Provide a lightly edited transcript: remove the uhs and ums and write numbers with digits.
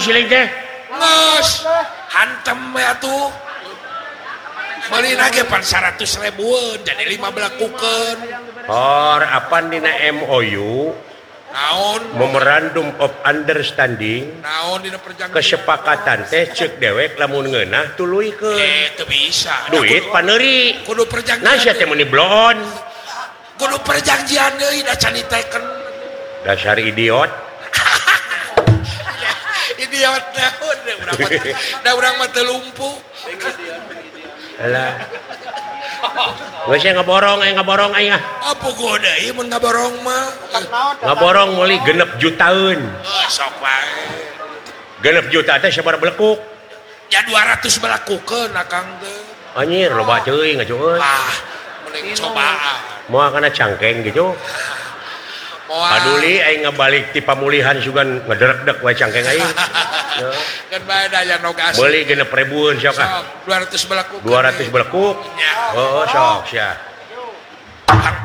siling teh? Nges, hantem ya tuh. Beli lagi pan 100.000 jadi 15 kuken. Apa dina MOU? Naon? Memorandum of Understanding. Naon dina perjanjian? Kesepakatan teh cek dewek lamun ngeunah tuluikeun. Teu bisa. Duit paneuri. Kudu perjanjian. Nah sia teh meuni blon. Kudu perjanjian deui da can diteken. Dasar idiot. Idiot naon da urang mah teu lumpuh. Alah. Geus ngaborong aing ah. Apa goda ieu mun ngaborong mah? Ngaborong meuli 6 jutaan. Sok wae. 6 juta teh sabaraha belekuk? Ya 200 belakukeun akang teh. Anjir loba teuing ngacueun. Ah, mending cobaan. Moal kana cangkeng gitu. Paduli aing ngabalik ti pamulihan sugan ngederek-dek wae cangkeng aing. Kan bae daya noga asli. Beuli 6.000 sok ah. 200 belakuk. 200 belekuk. Ya. Oh sok sia.